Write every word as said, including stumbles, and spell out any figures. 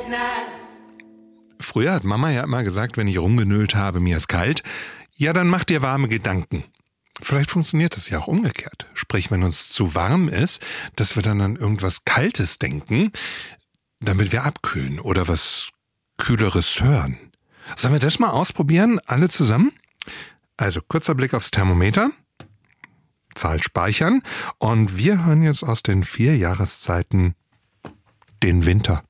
Früher hat Mama ja immer gesagt, wenn ich rumgenölt habe, mir ist kalt, ja, dann mach dir warme Gedanken. Vielleicht funktioniert das ja auch umgekehrt. Sprich, wenn uns zu warm ist, dass wir dann an irgendwas Kaltes denken, damit wir abkühlen oder was Kühleres hören. Sollen wir das mal ausprobieren, alle zusammen? Also kurzer Blick aufs Thermometer, Zahl speichern und wir hören jetzt aus den vier Jahreszeiten den Winter.